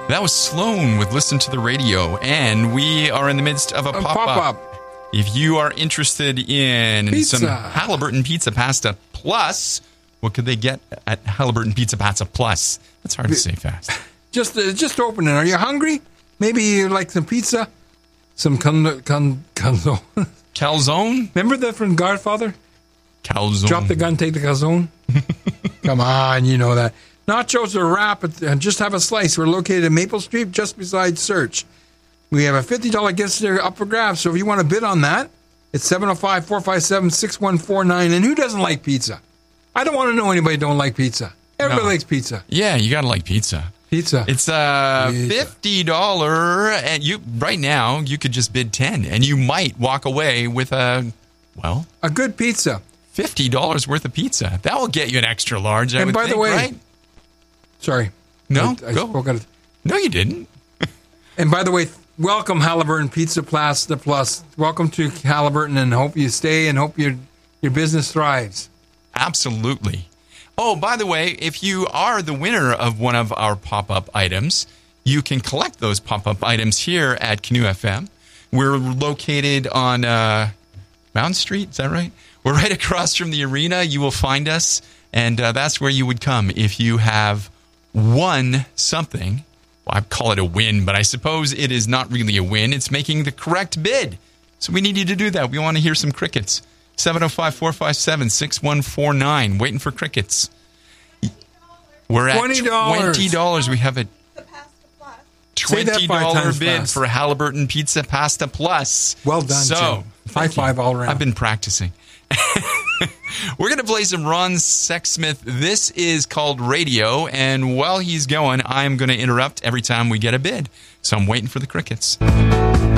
That was Sloan with Listen to the Radio, and we are in the midst of a pop-up. If you are interested in Pizza. some Halliburton Pizza Pasta Plus, what could they get at Halliburton Pizza Pasta Plus? That's hard to say fast. Just open it. Are you hungry? Maybe you like some pizza? Some calzone. Calzone? Remember that from Godfather? Calzone. Drop the gun, take the calzone. Come on, you know that. Nachos are wrap and just have a slice. We're located in Maple Street, just beside Search. We have a $50 gift there up for grabs. So if you want to bid on that, it's 705-457-6149. And who doesn't like pizza? I don't want to know anybody who don't like pizza. Everybody likes pizza. Yeah, you got to like pizza. Pizza. It's $50, and right now you could just bid 10, and you might walk away with a good pizza. $50 worth of pizza. That will get you an extra large. And by the way, right? Sorry, no, I go. spoke out of, no, you didn't. And by the way, welcome Halliburton Pizza Pasta Plus. Welcome to Halliburton, and hope you stay, and hope your business thrives. Absolutely. Oh, by the way, if you are the winner of one of our pop-up items, you can collect those pop-up items here at Canoe FM. We're located on Mountain Street, is that right? We're right across from the arena. You will find us, and that's where you would come if you have won something. Well, I call it a win, but I suppose it is not really a win. It's making the correct bid. So we need you to do that. We want to hear some crickets. 705-457-6149. Waiting for crickets. We're at $20. We have a $20 bid for Halliburton Pizza Pasta Plus. Well done, Jim. High five all around. I've been practicing. We're going to play some Ron Sexsmith. This is called Radio, and while he's going, I'm going to interrupt every time we get a bid. So I'm waiting for the crickets.